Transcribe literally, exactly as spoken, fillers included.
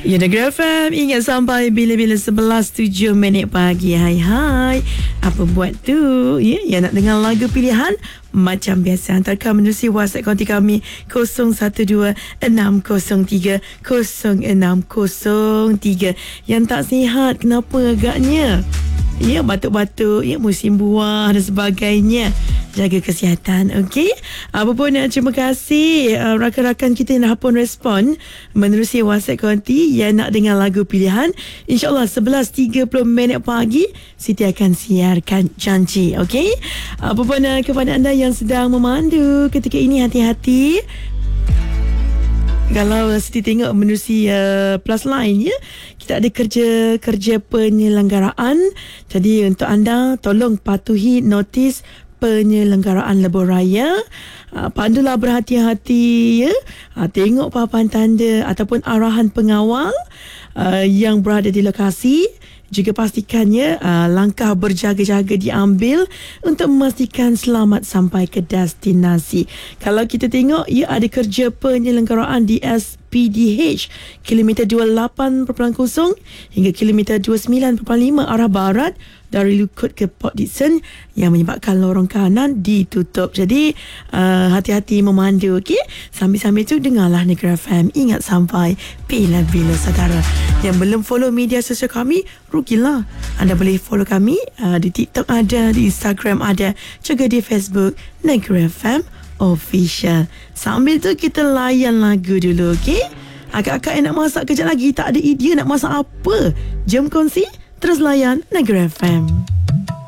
Ya, Negeri F M. Ingat sampai bila-bila sebelas tujuh minit pagi. Hai hai. Apa buat tu? Ya, ya nak dengar lagu pilihan macam biasa. Hantarkan menerusi WhatsApp konti kami kosong satu dua enam kosong tiga kosong enam kosong tiga. Yang tak sihat kenapa agaknya? Ya, batuk-batuk, ya, musim buah dan sebagainya. Jaga kesihatan, okey? Apa pun, terima kasih uh, rakan-rakan kita yang dah pun respon menerusi WhatsApp konti yang nak dengar lagu pilihan. InsyaAllah sebelas tiga puluh minit pagi Siti akan siarkan, janji, okey? Apa pun, uh, kepada anda yang sedang memandu ketika ini, hati-hati. Kalau Siti tengok menerusi uh, plus line, ya, kita ada kerja-kerja penyelenggaraan. Jadi untuk anda, tolong patuhi notis penyelenggaraan lebuh raya. Uh, pandulah berhati-hati, ya. Uh, tengok papan tanda ataupun arahan pengawal uh, yang berada di lokasi. Juga pastikannya uh, langkah berjaga-jaga diambil untuk memastikan selamat sampai ke destinasi. Kalau kita tengok, ia ada kerja penyelenggaraan di S P D H kilometer dua puluh lapan perpuluhan kosong hingga kilometer dua puluh sembilan perpuluhan lima arah barat dari Lukut ke Port Dickson yang menyebabkan lorong kanan ditutup. Jadi uh, hati-hati memandu, okey? Sambil-sambil tu dengarlah Negeri F M. Ingat sampai bila-bila, saudara. Yang belum follow media sosial kami, rugilah. Anda boleh follow kami uh, di TikTok ada, di Instagram ada, juga di Facebook Negeri F M Official. Sambil tu kita layan lagu dulu, okey? Akak-akak yang nak masak kejap lagi, tak ada idea nak masak apa? Jom kongsi, terus layan Negeri F M.